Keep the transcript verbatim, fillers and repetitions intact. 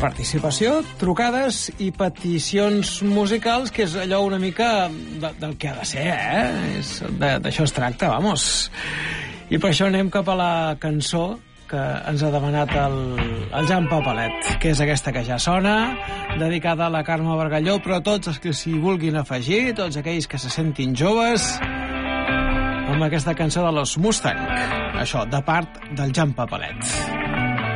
Participació, trucades i peticions musicals, que és allò una mica de, del que ha de ser, eh? D'això es tracta, vamos. I per això anem cap a la cançó que ens ha demanat el, el Jan Papalet, que és aquesta que ja sona, dedicada a la Carme Bargalló, però tots els que s'hi vulguin afegir, tots aquells que se sentin joves, amb aquesta cançó de Los Mustang. Això, de part del Jan Papalet.